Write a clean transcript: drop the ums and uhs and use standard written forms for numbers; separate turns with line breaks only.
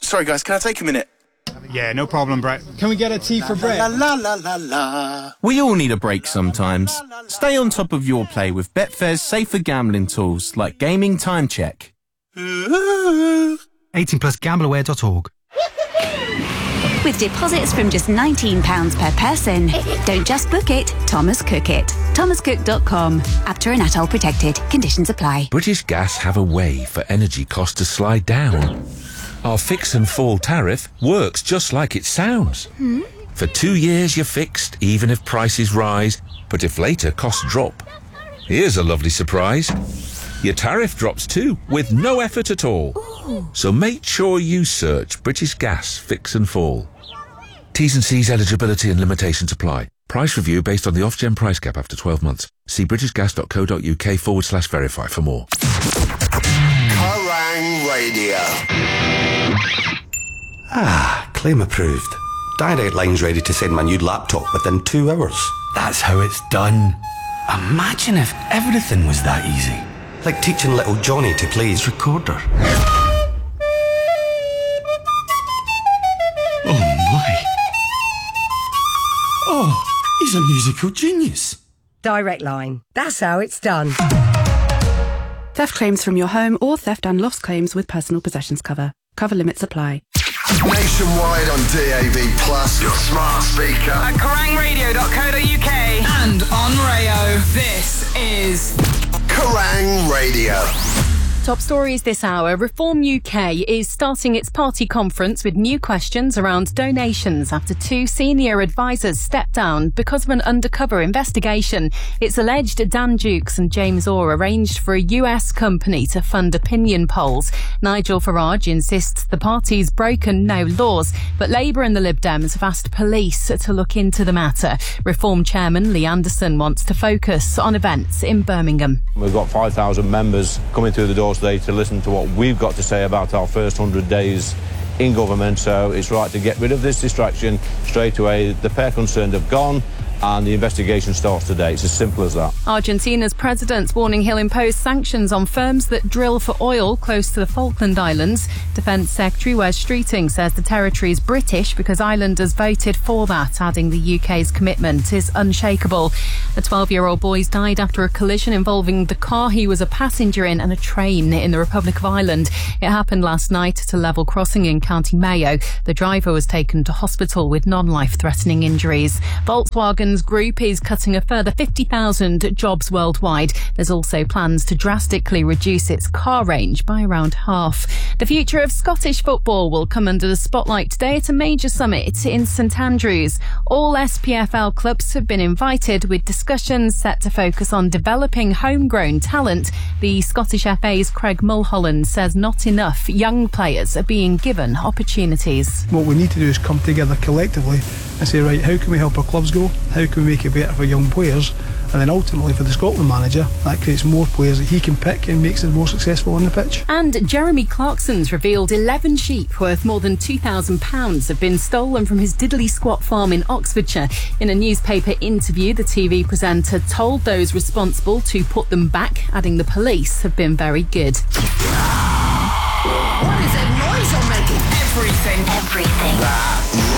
sorry guys, can I take a minute?
Yeah, no problem, Brett. Can we get a tea for Brett?
La la la la la.
We all need a break sometimes. Stay on top of your play with Betfair's safer gambling tools like Gaming Time Check.
18 plus gambleaware.org.
With deposits from just £19 per person. Don't just book it, Thomas Cook it. thomascook.com. After and at all protected. Conditions apply.
British Gas have a way for energy costs to slide down. Our fix and fall tariff works just like it sounds. For 2 years you're fixed, even if prices rise, but if later costs drop. Here's a lovely surprise. Your tariff drops too, with no effort at all. Ooh. So make sure you search British Gas Fix and Fall. T's and C's, eligibility and limitations apply. Price review based on the Ofgem price cap after 12 months. See britishgas.co.uk/verify for more.
Kerrang Radio.
Claim approved. Direct Line's ready to send my new laptop within 2 hours.
That's how it's done. Imagine if everything was that easy.
Like teaching little Johnny to play his recorder.
Oh my. Oh, he's a musical genius.
Direct Line. That's how it's done.
Theft claims from your home or theft and loss claims with personal possessions cover. Cover limits apply.
Nationwide on DAB+, your smart speaker.
At kerrangradio.co.uk and on Rayo. This is
Kerrang Radio.
Top stories this hour. Reform UK is starting its party conference with new questions around donations after 2 senior advisors stepped down because of an undercover investigation. It's alleged Dan Dukes and James Orr arranged for a US company to fund opinion polls. Nigel Farage insists the party's broken no laws, but Labour and the Lib Dems have asked police to look into the matter. Reform Chairman Lee Anderson wants to focus on events in Birmingham.
We've got 5,000 members coming through the doors today to listen to what we've got to say about our first 100 days in government, so it's right to get rid of this distraction straight away. The pair concerned have gone and the investigation starts today. It's as simple as that.
Argentina's president's warning he'll impose sanctions on firms that drill for oil close to the Falkland Islands. Defence Secretary Wes Streeting says the territory is British because islanders voted for that, adding the UK's commitment is unshakable. A 12-year-old boy's died after a collision involving the car he was a passenger in and a train in the Republic of Ireland. It happened last night at a level crossing in County Mayo. The driver was taken to hospital with non-life-threatening injuries. Volkswagen's group is cutting a further 50,000 jobs worldwide. There's also plans to drastically reduce its car range by around half. The future of Scottish football will come under the spotlight today at a major summit in St Andrews. All SPFL clubs have been invited, with discussions set to focus on developing homegrown talent. The Scottish FA's Craig Mulholland says not enough young players are being given opportunities.
What we need to do is come together collectively and say, right, how can we help our clubs go? How can we make it better for young players? And then ultimately for the Scotland manager, that creates more players that he can pick and makes them more successful on the pitch.
And Jeremy Clarkson's revealed 11 sheep worth more than £2,000 have been stolen from his diddly squat farm in Oxfordshire. In a newspaper interview, the TV presenter told those responsible to put them back, adding the police have been very good.
What is that noise I'm making? Everything.
That